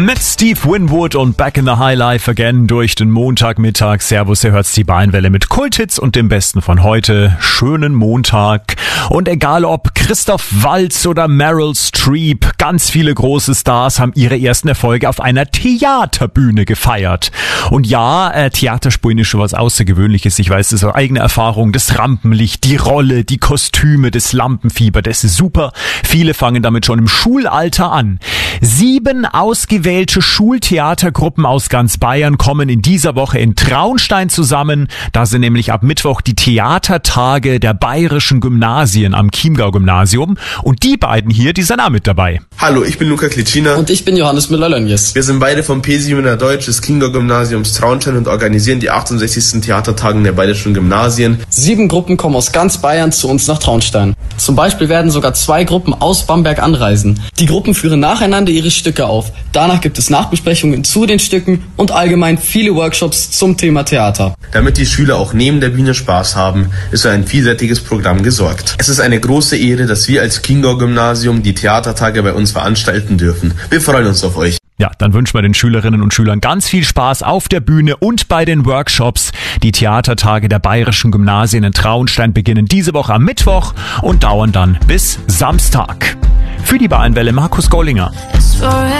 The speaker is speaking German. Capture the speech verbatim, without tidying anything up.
Mit Steve Winwood und Back in the High Life Again durch den Montagmittag. Servus, ihr hört's die Beinwelle mit Kulthits und dem Besten von heute. Schönen Montag. Und egal ob Christoph Waltz oder Meryl Streep, ganz viele große Stars haben ihre ersten Erfolge auf einer Theaterbühne gefeiert. Und ja, äh, Theaterspielen ist schon was Außergewöhnliches. Ich weiß, das ist eine eigene Erfahrung. Das Rampenlicht, die Rolle, die Kostüme, das Lampenfieber, das ist super. Viele fangen damit schon im Schulalter an. Sieben ausgewählte Schultheatergruppen aus ganz Bayern kommen in dieser Woche in Traunstein zusammen. Da sind nämlich ab Mittwoch die Theatertage der bayerischen Gymnasien am Chiemgau-Gymnasium. Und die beiden hier, die sind auch mit dabei. Hallo, ich bin Luca Klitschina. Und ich bin Johannes Müller-Lönjes. Wir sind beide vom P sieben Deutsch des Chiemgau-Gymnasiums Traunstein und organisieren die achtundsechzigsten Theatertagen der bayerischen Gymnasien. Sieben Gruppen kommen aus ganz Bayern zu uns nach Traunstein. Zum Beispiel werden sogar zwei Gruppen aus Bamberg anreisen. Die Gruppen führen nacheinander ihre Stücke auf. Danach gibt es Nachbesprechungen zu den Stücken und allgemein viele Workshops zum Thema Theater. Damit die Schüler auch neben der Bühne Spaß haben, ist für ein vielseitiges Programm gesorgt. Es ist eine große Ehre, dass wir als Chiemgau-Gymnasium die Theatertage bei uns veranstalten dürfen. Wir freuen uns auf euch. Ja, dann wünschen wir den Schülerinnen und Schülern ganz viel Spaß auf der Bühne und bei den Workshops. Die Theatertage der bayerischen Gymnasien in Traunstein beginnen diese Woche am Mittwoch und dauern dann bis Samstag. Für die Beinwelle Markus Gollinger.